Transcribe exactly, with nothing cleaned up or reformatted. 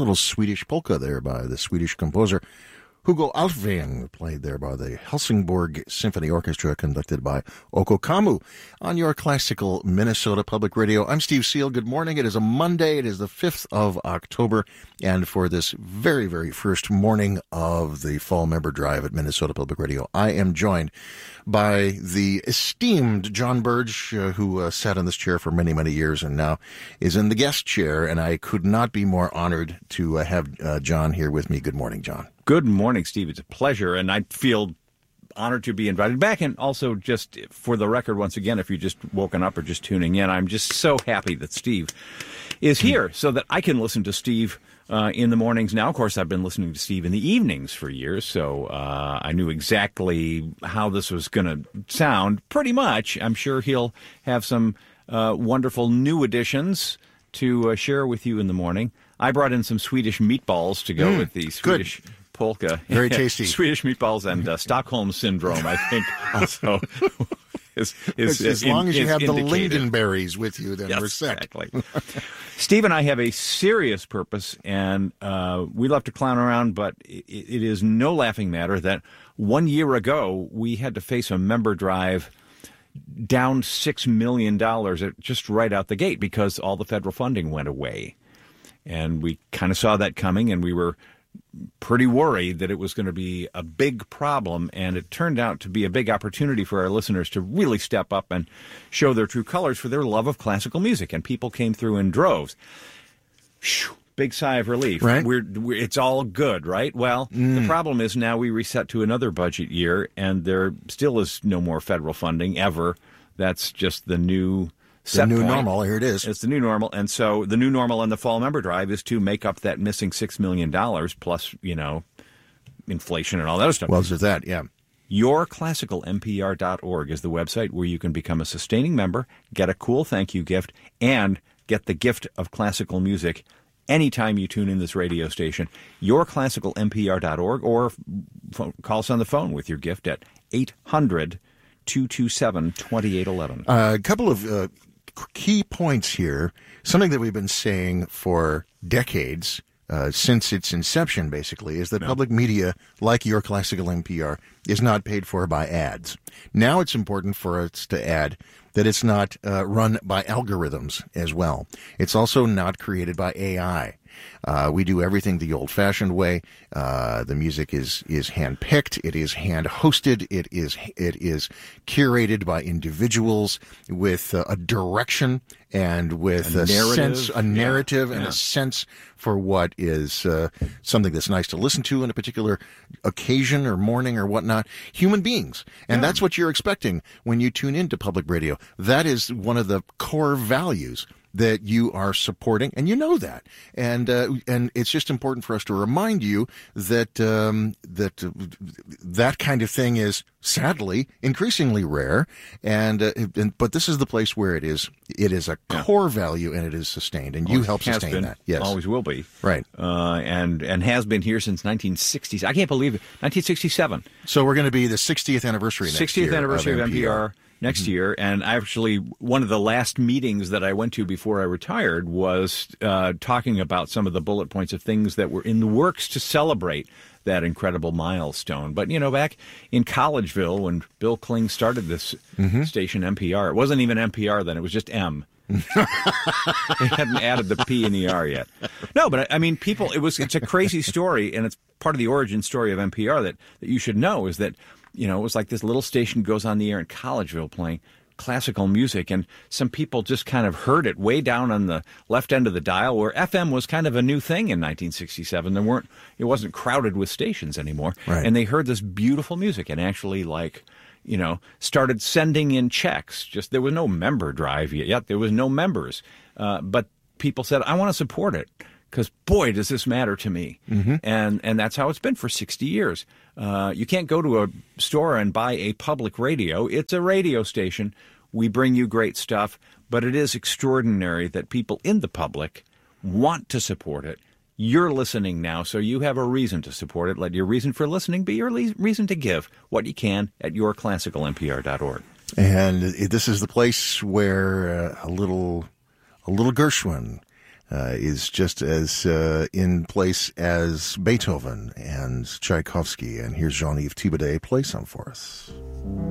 little Swedish polka there by the Swedish composer Hugo Alfvén, played there by the Helsingborg Symphony Orchestra, conducted by Oko Kamu. On your classical Minnesota Public Radio, I'm Steve Seal. Good morning. It is a Monday. It is the fifth of October. And for this very, very first morning of the Fall Member Drive at Minnesota Public Radio, I am joined by the esteemed John Burge, uh, who uh, sat in this chair for many, many years and now is in the guest chair. And I could not be more honored to uh, have uh, John here with me. Good morning, John. Good morning, Steve. It's a pleasure, and I feel honored to be invited back. And also, just for the record, once again, if you're just woken up or just tuning in, I'm just so happy that Steve is here so that I can listen to Steve uh, in the mornings. Now, of course, I've been listening to Steve in the evenings for years, so uh, I knew exactly how this was going to sound, pretty much. I'm sure he'll have some uh, wonderful new additions to uh, share with you in the morning. I brought in some Swedish meatballs to go mm, with the Swedish good. polka. Very tasty. Swedish meatballs and uh, Stockholm Syndrome, I think, also. is, is, as is, long as you have indicated. the lingonberries with you, then yes, we're set. Exactly. Steve and I have a serious purpose, and uh, we love to clown around, but it, it is no laughing matter that one year ago we had to face a member drive down six million dollars just right out the gate because all the federal funding went away. And we kind of saw that coming, and we were pretty worried that it was going to be a big problem, and it turned out to be a big opportunity for our listeners to really step up and show their true colors for their love of classical music, and people came through in droves. Whew, big sigh of relief. Right. We're, we're, it's all good, right? Well, mm. the problem is now we reset to another budget year, and there still is no more federal funding ever. That's just the new... The new point. normal, here it is. It's the new normal, and so the new normal on the Fall Member Drive is to make up that missing six million dollars plus, you know, inflation and all that other stuff. Well, there's that, yeah. your classical M P R dot org is the website where you can become a sustaining member, get a cool thank you gift, and get the gift of classical music anytime you tune in this radio station. your classical M P R dot org, or phone, call us on the phone with your gift at eight hundred, two two seven, two eight one one. Uh, a couple of uh, key points here, something that we've been saying for decades, uh, since its inception, basically, is that no. public media, like your classical N P R, is not paid for by ads. Now it's important for us to add that it's not uh, run by algorithms as well. It's also not created by A I. Uh, we do everything the old-fashioned way. Uh, the music is is hand-picked. It is hand-hosted. It is it is curated by individuals with uh, a direction and with a, a sense, a narrative, yeah. and yeah. a sense for what is uh, something that's nice to listen to in a particular occasion or morning or whatnot. Human beings, and yeah. that's what you're expecting when you tune into public radio. That is one of the core values that you are supporting, and you know that, and uh, and it's just important for us to remind you that um, that uh, that kind of thing is sadly increasingly rare, and, uh, and but this is the place where it is it is a yeah. core value, and it is sustained, and you help sustain been, that. Yes, always will be. Right, uh, and and has been here since nineteen sixties. I can't believe it, nineteen sixty-seven. So we're going to be the sixtieth anniversary next sixtieth year anniversary of, of N P R. Next mm-hmm. year, and actually one of the last meetings that I went to before I retired was uh, talking about some of the bullet points of things that were in the works to celebrate that incredible milestone. But, you know, back in Collegeville, when Bill Kling started this mm-hmm. station, N P R, it wasn't even N P R then, it was just M. They hadn't added the P and the R yet. No, but I mean, people, it was, it's a crazy story, and it's part of the origin story of N P R that, that you should know is that, you know, it was like this little station goes on the air in Collegeville playing classical music, and some people just kind of heard it way down on the left end of the dial, where F M was kind of a new thing in nineteen sixty-seven. There weren't, it wasn't crowded with stations anymore, right. and they heard this beautiful music and actually, like, you know, started sending in checks. Just there was no member drive yet. yet there was no members, uh, but people said, "I want to support it." Because, boy, does this matter to me. Mm-hmm. And and that's how it's been for sixty years. Uh, you can't go to a store and buy a public radio. It's a radio station. We bring you great stuff. But it is extraordinary that people in the public want to support it. You're listening now, so you have a reason to support it. Let your reason for listening be your le- reason to give what you can at your classical M P R dot org. And this is the place where uh, a little, a little Gershwin, uh, is just as uh, in place as Beethoven and Tchaikovsky. And here's Jean-Yves Thibaudet play some for us.